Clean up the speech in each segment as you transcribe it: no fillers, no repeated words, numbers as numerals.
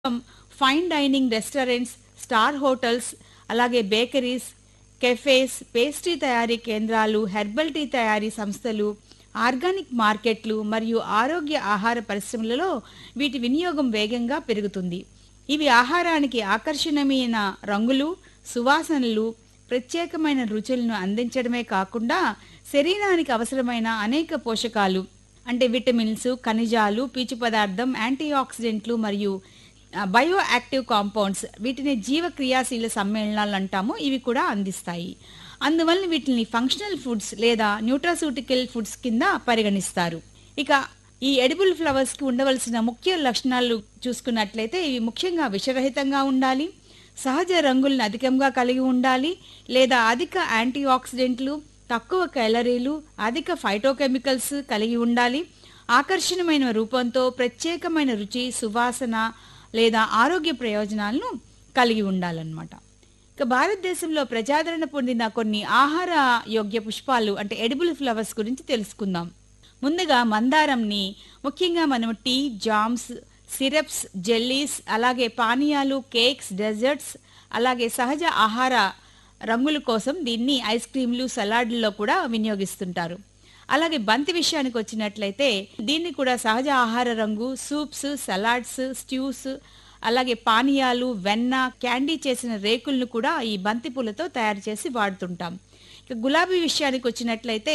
Fine dining restaurants, star hotels, అలాగే bakeries, cafes, pastry తయారీ కేంద్రాలు, హెర్బల్ టీ తయారీ సంస్థలు, ఆర్గానిక్ మార్కెట్లు మరియు ఆరోగ్య ఆహార పరిశ్రమలలో వీటి వినియోగం వేగంగా పెరుగుతుంది. ఇవి ఆహారానికి ఆకర్షణీయమైన రంగులు, సువాసనలు, ప్రత్యేకమైన రుచులను అందించడమే కాకుండా శరీరానికి అవసరమైన అనేక పోషకాలు అంటే విటమిన్స్, ఖనిజాలు, పీచు పదార్థం, యాంటీ ఆక్సిడెంట్లు మరియు బయో యాక్టివ్ కాంపౌండ్స్ వీటిని జీవ క్రియాశీల సమ్మేళనాలు అంటాము. ఇవి కూడా అందిస్తాయి. అందువల్ల వీటిని ఫంక్షనల్ ఫుడ్స్ లేదా న్యూట్రాసూటికల్ ఫుడ్స్ కింద పరిగణిస్తారు. ఇక ఈ ఎడిబుల్ ఫ్లవర్స్ కి ఉండవలసిన ముఖ్య లక్షణాలు చూసుకున్నట్లయితే ఇవి ముఖ్యంగా విషరహితంగా ఉండాలి, సహజ రంగులను అధికంగా కలిగి ఉండాలి, లేదా అధిక యాంటీ ఆక్సిడెంట్లు, తక్కువ క్యాలరీలు, అధిక ఫైటోకెమికల్స్ కలిగి ఉండాలి, ఆకర్షణీయమైన రూపంతో ప్రత్యేకమైన రుచి, సువాసన లేదా ఆరోగ్య ప్రయోజనాలను కలిగి ఉండాలన్నమాట. ఇక భారతదేశంలో ప్రజాదరణ పొందిన కొన్ని ఆహార యోగ్య పుష్పాలు అంటే ఎడిబుల్ ఫ్లవర్స్ గురించి తెలుసుకుందాం. ముందుగా మందారంని ముఖ్యంగా మనం టీ, జామ్స్, సిరప్స్, జెల్లీస్, అలాగే పానీయాలు, కేక్స్, డెజర్ట్స్, అలాగే సహజ ఆహార రంగుల కోసం దీన్ని ఐస్ క్రీంలు, సలాడ్లలో కూడా వినియోగిస్తుంటారు. అలాగే బంతి విషయానికి వచ్చినట్లయితే దీన్ని కూడా సహజ ఆహార రంగు, సూప్స్, సలాడ్స్, స్ట్యూస్, అలాగే పానీయాలు, వెన్న, క్యాండీ చేసిన రేకులను కూడా ఈ బంతి పూలతో తయారు చేసి వాడుతుంటాం. ఇక గులాబీ విషయానికి వచ్చినట్లయితే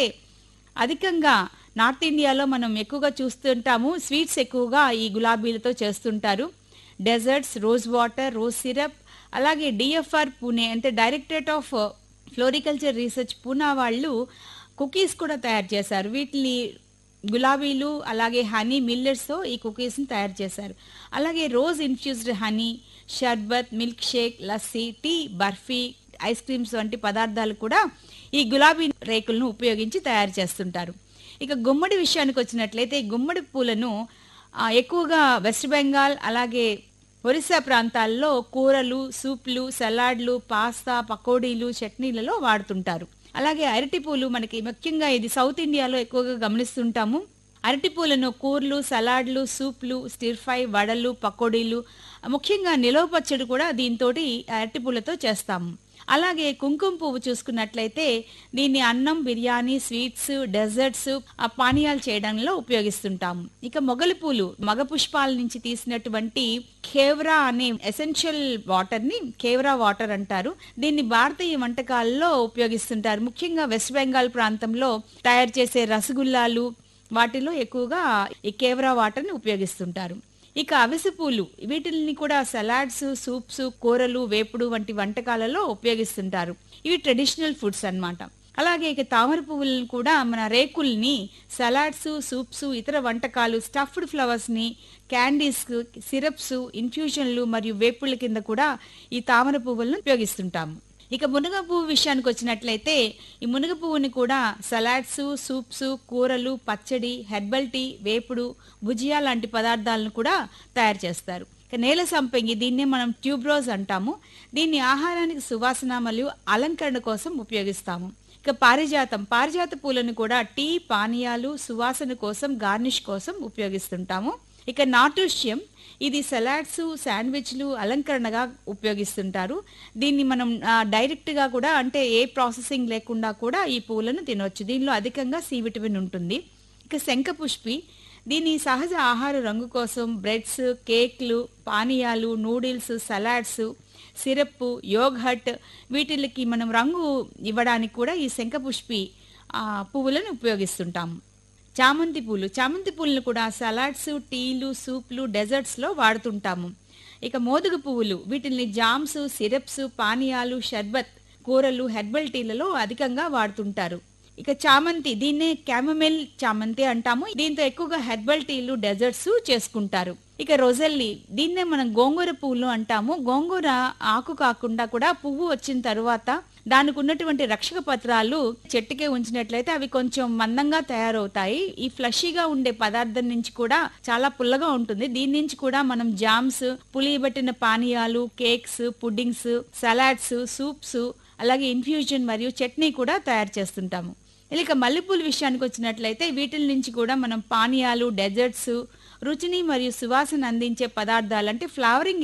అధికంగా నార్త్ ఇండియాలో మనం ఎక్కువగా చూస్తుంటాము. స్వీట్స్ ఎక్కువగా ఈ గులాబీలతో చేస్తుంటారు. Desserts, rose water, rose syrup, అలాగే డిఎఫ్ఆర్ పూణే అంటే directorate of floriculture research Poona వాళ్ళు కుకీస్ కూడా తయారు చేశారు. వీటిని గులాబీలు అలాగే హనీ మిల్లెట్స్తో ఈ కుకీస్ని తయారు చేశారు. అలాగే రోజ్ ఇన్ఫ్యూజ్డ్ హనీ, షర్బత్, milk shake, lassi, tea, barfi, ice creams వంటి పదార్థాలు కూడా ఈ గులాబీ రేకులను ఉపయోగించి తయారు చేస్తుంటారు. ఇక గుమ్మడి విషయానికి వచ్చినట్లయితే గుమ్మడి పూలను ఎక్కువగా వెస్ట్ బెంగాల్ అలాగే ఒరిస్సా ప్రాంతాల్లో కూరలు, సూప్లు, సలాడ్లు, పాస్తా, పకోడీలు, చట్నీలలో వాడుతుంటారు. అలాగే అరటిపూలు మనకి ముఖ్యంగా ఇది సౌత్ ఇండియాలో ఎక్కువగా గమనిస్తుంటాము. అరటిపూలను కూరలు, సలాడ్లు, సూప్లు, స్టిర్ ఫ్రై, వడలు, పకోడీలు, ముఖ్యంగా నిలవ పచ్చడి కూడా దీంతో అరటిపూలతో చేస్తాము. అలాగే కుంకుమ పువ్వు చూసుకున్నట్లయితే దీన్ని అన్నం, బిర్యానీ, స్వీట్స్, డెజర్ట్స్, పానీయాలు చేయడంలో ఉపయోగిస్తుంటాము. ఇక మొగలి పూలు మగ పుష్పాల నుంచి తీసినటువంటి ఖేవ్రా అనే ఎసెన్షియల్ వాటర్ ని ఖేవ్రా వాటర్ అంటారు. దీన్ని భారతీయ వంటకాల్లో ఉపయోగిస్తుంటారు. ముఖ్యంగా వెస్ట్ బెంగాల్ ప్రాంతంలో తయారు చేసే రసగుల్లాలు వాటిలో ఎక్కువగా ఈ ఖేవ్రా వాటర్ ని ఉపయోగిస్తుంటారు. ఇక అవిసె పూలు వీటిని కూడా సలాడ్స్, సూప్స్, కూరలు, వేపుడు వంటి వంటకాలలో ఉపయోగిస్తుంటారు. ఇవి ట్రెడిషనల్ ఫుడ్స్ అన్నమాట. అలాగే ఇక తామర పువ్వులను కూడా మన రేకుల్ని సలాడ్స్, సూప్స్, ఇతర వంటకాలు, స్టఫ్డ్ ఫ్లవర్స్ ని, క్యాండీస్, సిరప్స్, ఇన్ఫ్యూజన్లు మరియు వేపుళ్ళ కింద కూడా ఈ తామర పువ్వులను ఉపయోగిస్తుంటాము. ఇక మునగ పువ్వు విషయానికి వచ్చినట్లయితే ఈ మునగ పువ్వుని కూడా సలాడ్స్, సూప్స్, కూరలు, పచ్చడి, హెర్బల్ టీ, వేపుడు, భుజియా లాంటి పదార్థాలను కూడా తయారు చేస్తారు. ఇక నేల సంపెంగి దీన్నే మనం ట్యూబ్రోజ్ అంటాము. దీన్ని ఆహారానికి సువాసన మరియు అలంకరణ కోసం ఉపయోగిస్తాము. ఇక పారిజాత పూలను కూడా టీ, పానీయాలు, సువాసన కోసం, గార్నిష్ కోసం ఉపయోగిస్తుంటాము. ఇక నాటుష్యం ఇది సలాడ్స్, శాండ్విచ్లు అలంకరణగా ఉపయోగిస్తుంటారు. దీన్ని మనం డైరెక్ట్గా కూడా అంటే ఏ ప్రాసెసింగ్ లేకుండా కూడా ఈ పూలను తినవచ్చు. దీనిలో అధికంగా సి విటమిన్ ఉంటుంది. ఇక శంఖపుష్పి దీని సహజ ఆహార రంగు కోసం బ్రెడ్స్, కేక్లు, పానీయాలు, నూడిల్స్, సలాడ్స్, సిరప్, యోగర్ట్ వీటికి మనం రంగు ఇవ్వడానికి కూడా ఈ శంఖపుష్పి పువ్వులను ఉపయోగిస్తుంటాము. చామంతి పూలను కూడా సలాడ్స్, టీలు, సూప్లు, డెజర్ట్స్లో వాడుతుంటాము. ఇక మోదుగ పువ్వులు వీటిని జామ్స్, సిరప్స్, పానీయాలు, షర్బత్, కూరలు, హెర్బల్ టీలలో అధికంగా వాడుతుంటారు. ఇక చామంతి దీన్నే క్యామమెల్ చామంతి అంటాము. దీంతో ఎక్కువగా హెర్బల్ టీలు, డెజర్ట్స్ చేసుకుంటారు. ఇక రొజెల్లి దీన్నే మనం గోంగూర పువ్వులు అంటాము. గోంగూర ఆకు కాకుండా కూడా పువ్వు వచ్చిన తరువాత దానికి ఉన్నటువంటి రక్షక పత్రాలు చెట్టుకే ఉంచినట్లయితే అవి కొంచెం మందంగా తయారవుతాయి. ఈ ఫ్లషీగా ఉండే పదార్థం నుంచి కూడా చాలా పుల్లగా ఉంటుంది. దీని నుంచి కూడా మనం జామ్స్, పులియబెట్టిన పానీయాలు, కేక్స్, పుడ్డింగ్స్, సలాడ్స్, సూప్స్, అలాగే ఇన్ఫ్యూజన్ మరియు చట్నీ కూడా తయారు చేస్తుంటాము. ఇక మల్లెపూల విషయానికి వచ్చినట్లయితే వీటిల నుంచి కూడా మనం పానీయాలు, డెజర్ట్స్, రుచిని మరియు సువాసన అందించే పదార్థాలు అంటే ఫ్లవరింగ్